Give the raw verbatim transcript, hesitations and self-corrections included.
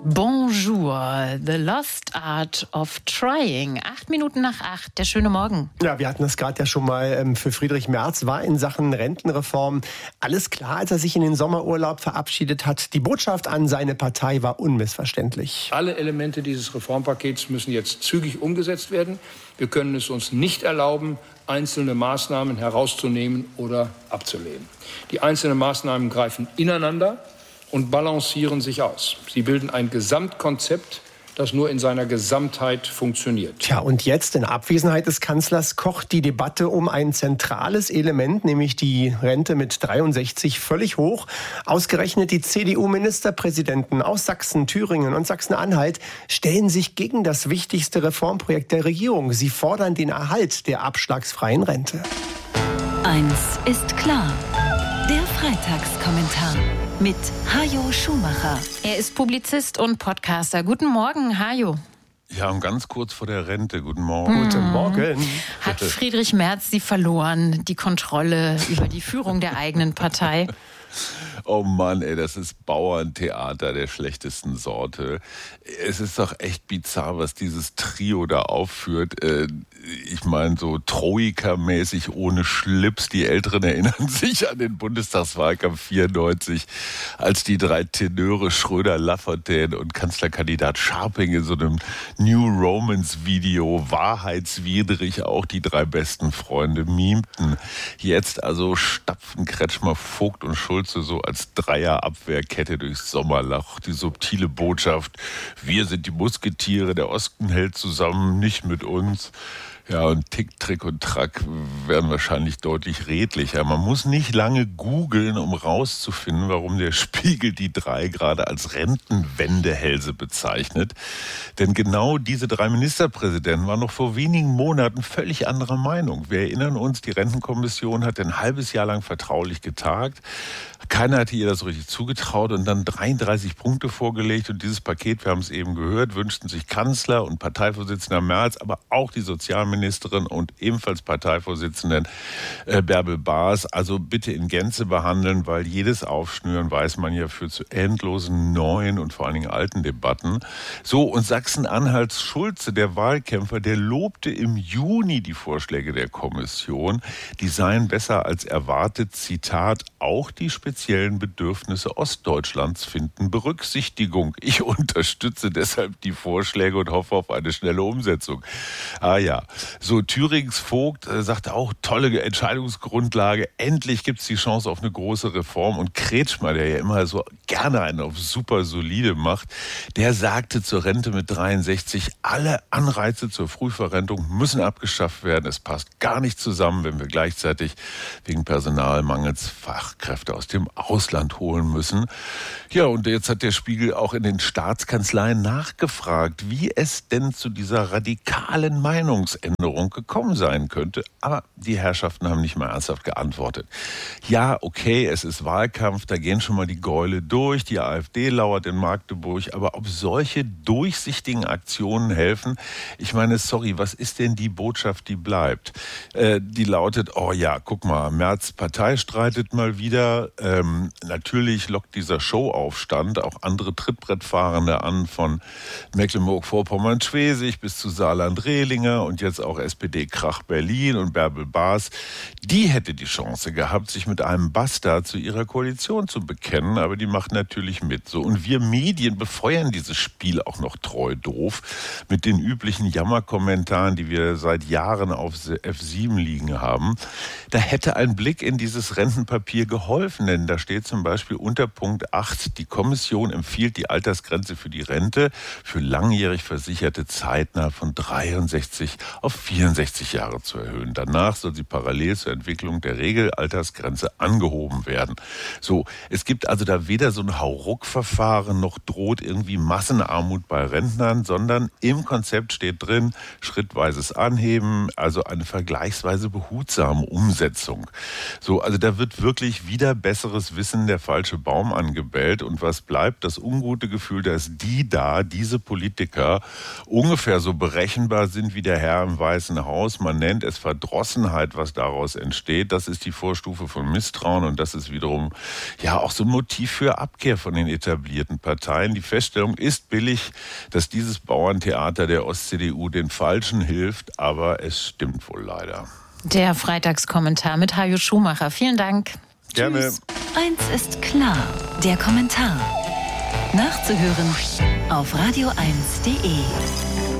Bonjour, the lost art of trying. Acht Minuten nach acht, der schöne Morgen. Ja, wir hatten das gerade ja schon mal. Ähm, für Friedrich Merz war in Sachen Rentenreform alles klar, als er sich in den Sommerurlaub verabschiedet hat. Die Botschaft an seine Partei war unmissverständlich. Alle Elemente dieses Reformpakets müssen jetzt zügig umgesetzt werden. Wir können es uns nicht erlauben, einzelne Maßnahmen herauszunehmen oder abzulehnen. Die einzelnen Maßnahmen greifen ineinander und balancieren sich aus. Sie bilden ein Gesamtkonzept, das nur in seiner Gesamtheit funktioniert. Tja, und jetzt in Abwesenheit des Kanzlers kocht die Debatte um ein zentrales Element, nämlich die Rente mit dreiundsechzig völlig hoch. Ausgerechnet die C D U-Ministerpräsidenten aus Sachsen, Thüringen und Sachsen-Anhalt stellen sich gegen das wichtigste Reformprojekt der Regierung. Sie fordern den Erhalt der abschlagsfreien Rente. Eins ist klar. Der Freitagskommentar mit Hajo Schumacher. Er ist Publizist und Podcaster. Guten Morgen, Hajo. Ja, und ganz kurz vor der Rente. Guten Morgen. Hm. Guten Morgen. Hat Friedrich Merz sie verloren, die Kontrolle über die Führung der eigenen Partei? Oh Mann, ey, das ist Bauerntheater der schlechtesten Sorte. Es ist doch echt bizarr, was dieses Trio da aufführt. Ich meine, so Troika-mäßig ohne Schlips. Die Älteren erinnern sich an den Bundestagswahlkampf vierundneunzig, als die drei Tenöre Schröder, Lafontaine und Kanzlerkandidat Scharping in so einem New Romance-Video wahrheitswidrig auch die drei besten Freunde mimten. Jetzt also stapfen Kretschmer, Vogt und Schulze so als Dreierabwehrkette durchs Sommerloch. Die subtile Botschaft: Wir sind die Musketiere, der Osten hält zusammen, nicht mit uns. Ja, und Tick, Trick und Track werden wahrscheinlich deutlich redlicher. Man muss nicht lange googeln, um rauszufinden, warum der Spiegel die drei gerade als Rentenwendehälse bezeichnet. Denn genau diese drei Ministerpräsidenten waren noch vor wenigen Monaten völlig anderer Meinung. Wir erinnern uns, die Rentenkommission hat ein halbes Jahr lang vertraulich getagt. Keiner hatte ihr das so richtig zugetraut und dann dreiunddreißig Punkte vorgelegt. Und dieses Paket, wir haben es eben gehört, wünschten sich Kanzler und Parteivorsitzender Merz, aber auch die Sozialministerin und ebenfalls Parteivorsitzenden äh, Bärbel Baas. Also bitte in Gänze behandeln, weil jedes Aufschnüren, weiß man ja, führt zu endlosen neuen und vor allen Dingen alten Debatten. So, und Sachsen-Anhalts Schulze, der Wahlkämpfer, der lobte im Juni die Vorschläge der Kommission. Die seien besser als erwartet, Zitat, auch die speziellen Bedürfnisse Ostdeutschlands finden Berücksichtigung. Ich unterstütze deshalb die Vorschläge und hoffe auf eine schnelle Umsetzung. Ah ja, so Thürings Vogt äh, sagte auch, tolle Entscheidungsgrundlage, endlich gibt es die Chance auf eine große Reform. Und Kretschmer, der ja immer so gerne einen auf super solide macht, der sagte zur Rente mit dreiundsechzig, alle Anreize zur Frühverrentung müssen abgeschafft werden. Es passt gar nicht zusammen, wenn wir gleichzeitig wegen Personalmangels Fachkräfte aus dem Ausland holen müssen. Ja, und jetzt hat der Spiegel auch in den Staatskanzleien nachgefragt, wie es denn zu dieser radikalen Meinungsänderung gekommen sein könnte. Aber die Herrschaften haben nicht mal ernsthaft geantwortet. Ja, okay, es ist Wahlkampf, da gehen schon mal die Gäule durch, die AfD lauert in Magdeburg, aber ob solche durchsichtigen Aktionen helfen? Ich meine, sorry, was ist denn die Botschaft, die bleibt? Äh, die lautet, oh ja, guck mal, Merz Partei streitet mal wieder. Ähm, natürlich lockt dieser Showaufstand auch andere Trittbrettfahrende an, von Mecklenburg-Vorpommern-Schwesig bis zu Saarland-Rehlinger und jetzt auch S P D-Krach Berlin und Bärbel Baas. Die hätte die Chance gehabt, sich mit einem Bastard zu ihrer Koalition zu bekennen, aber die macht natürlich mit. So, und wir Medien befeuern dieses Spiel auch noch treu doof mit den üblichen Jammerkommentaren, die wir seit Jahren auf F sieben liegen haben. Da hätte ein Blick in dieses Rentenpapier geholfen, denn da steht zum Beispiel unter Punkt acht, die Kommission empfiehlt die Altersgrenze für die Rente für langjährig Versicherte zeitnah von dreiundsechzig auf vierundsechzig Jahre zu erhöhen. Danach soll sie parallel zur Entwicklung der Regelaltersgrenze angehoben werden. So, es gibt also da weder so ein Hauruck-Verfahren noch droht irgendwie Massenarmut bei Rentnern, sondern im Konzept steht drin, schrittweises Anheben, also eine vergleichsweise behutsame Umsetzung. So, also da wird wirklich wieder besseres Wissen der falsche Baum angebellt. Und was bleibt? Das ungute Gefühl, dass die da, diese Politiker, ungefähr so berechenbar sind wie der Herr im Wein Weißen Haus. Man nennt es Verdrossenheit, was daraus entsteht. Das ist die Vorstufe von Misstrauen und das ist wiederum ja auch so ein Motiv für Abkehr von den etablierten Parteien. Die Feststellung ist billig, dass dieses Bauerntheater der Ost-C D U den Falschen hilft, aber es stimmt wohl leider. Der Freitagskommentar mit Hajo Schumacher. Vielen Dank. Gerne. Tschüss. Eins ist klar, der Kommentar. Nachzuhören auf radio eins punkt de.